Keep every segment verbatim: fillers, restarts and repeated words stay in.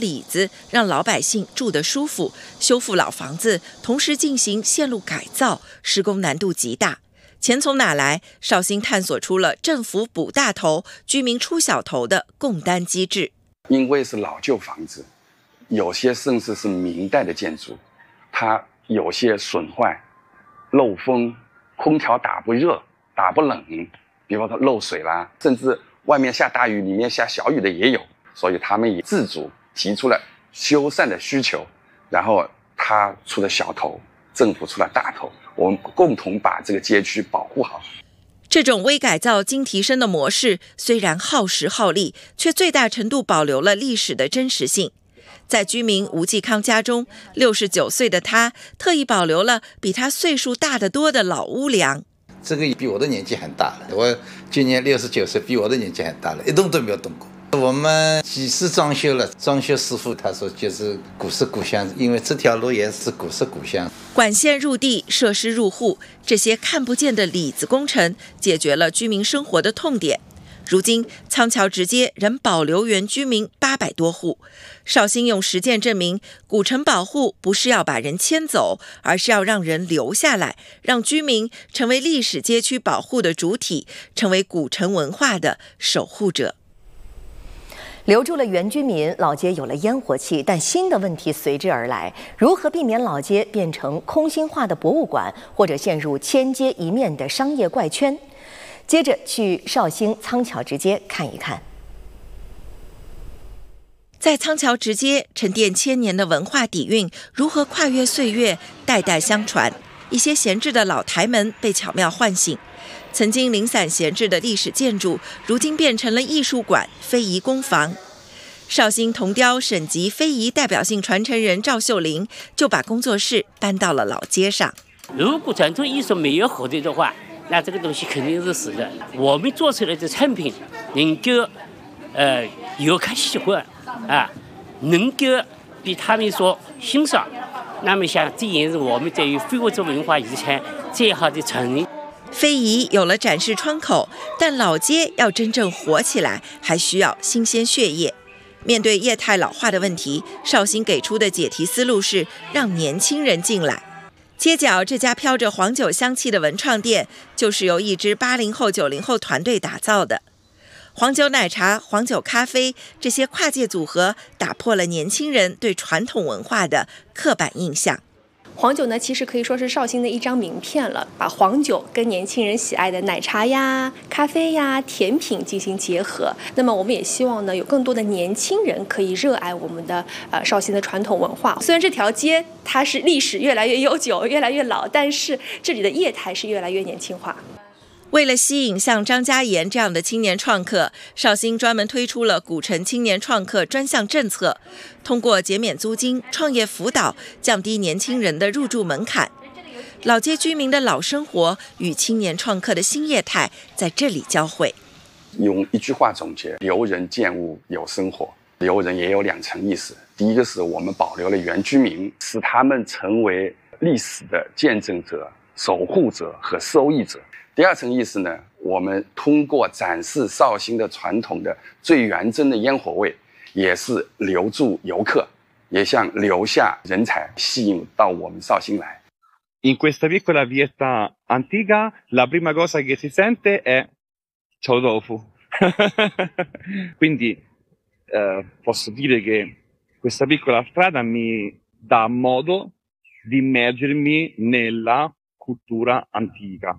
里子，让老百姓住得舒服，修复老房子，同时进行线路改造，施工难度极大。钱从哪来？绍兴探索出了政府补大头、居民出小头的共担机制。 因为是老旧房子，有些甚至是明代的建筑，它有些损坏、漏风、空调打不热、打不冷，比方说漏水啦，甚至外面下大雨，里面下小雨的也有。所以他们也自主提出了修缮的需求，然后他出了小头，政府出了大头，我们共同把这个街区保护好。 这种微改造经提升的模式虽然耗时耗力，却最大程度保留了历史的真实性。在居民吴继康家中，六十九岁的他特意保留了比他岁数大得多的老屋梁。 这个比我的年纪很大了，我今年六十九岁，比我的年纪很大了，一动都没有动过。我们几次装修了，装修师傅他说就是古色古香，因为这条路也是古色古香。 管线入地，设施入户，这些看不见的里子工程，解决了居民生活的痛点。如今，仓桥直街仍保留原居民八百多户。绍兴用实践证明，古城保护不是要把人迁走，而是要让人留下来，让居民成为历史街区保护的主体，成为古城文化的守护者。 留住了原居民，老街有了烟火气，但新的问题随之而来：如何避免老街变成空心化的博物馆，或者陷入千街一面的商业怪圈？接着去绍兴仓桥直街看一看。 在仓桥直街沉淀千年的文化底蕴，如何跨越岁月，代代相传？一些闲置的老台门被巧妙唤醒。曾经零散闲置的历史建筑，如今变成了艺术馆、非遗工坊。绍兴铜雕省级非遗代表性传承人赵秀玲就把工作室搬到了老街上。 如果传统艺术没有活着的话，那这个东西肯定是死的。我们做出来的产品能够呃游客喜欢啊，能够被他们所欣赏，那么像这也是我们对于非物质文化遗产最好的承认。 非遗有了展示窗口，但老街要真正活起来，还需要新鲜血液。面对业态老化的问题，绍兴给出的解题思路是让年轻人进来。街角这家飘着黄酒香气的文创店，就是由一支八零后、九零后团队打造的。黄酒奶茶、黄酒咖啡这些跨界组合，打破了年轻人对传统文化的刻板印象。 黄酒呢，其实可以说是绍兴的一张名片了，把黄酒跟年轻人喜爱的奶茶呀、咖啡呀、甜品进行结合。那么我们也希望呢，有更多的年轻人可以热爱我们的呃绍兴的传统文化。虽然这条街它是历史越来越悠久、越来越老，但是这里的业态是越来越年轻化。 为了吸引像张家岩这样的青年创客，绍兴专门推出了古城青年创客专项政策，通过减免租金、创业辅导，降低年轻人的入住门槛。老街居民的老生活与青年创客的新业态在这里交汇。 用一句话总结：留人建物有生活。留人也有两层意思，第一个是我们保留了原居民，使他们成为历史的见证者、守护者和受益者。第二层意思呢，我们通过展示绍兴的传统的最原真的烟火味，也是留住游客，也像留下人才，吸引到我们绍兴来。 In questa piccola vietta antica, la prima cosa che si sente è ciao tofu. Quindi eh, posso dire che questa piccola strada mi dà modo di immergermi nella cultura antica.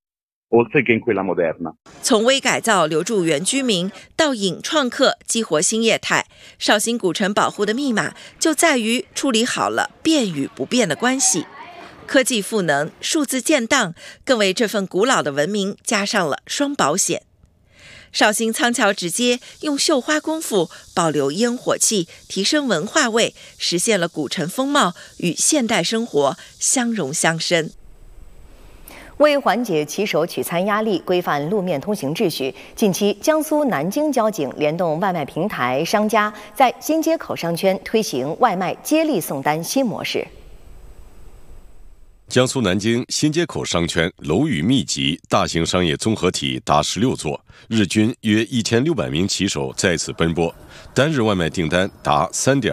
从微改造留住原居民，到引创客激活新业态，绍兴古城保护的密码就在于处理好了变与不变的关系。科技赋能，数字建档，更为这份古老的文明加上了双保险。绍兴仓桥直街用绣花功夫保留烟火气，提升文化味，实现了古城风貌与现代生活相融相生。 为缓解骑手取餐压力，规范路面通行秩序，近期江苏南京交警联动外卖平台商家，在新街口商圈推行外卖接力送单新模式。 江苏南京新街口商圈楼宇密集，大型商业综合体达十六座，日均约一千六百名骑手在此奔波，单日外卖订单达三点